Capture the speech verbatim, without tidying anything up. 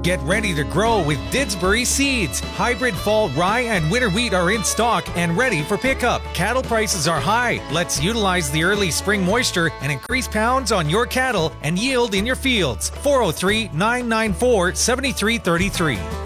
Get ready to grow with Didsbury Seeds. Hybrid fall rye and winter wheat are in stock and ready for pickup. Cattle prices are high. Let's utilize the early spring moisture and increase pounds on your cattle and yield in your fields. four oh three, nine nine four, seven three three three.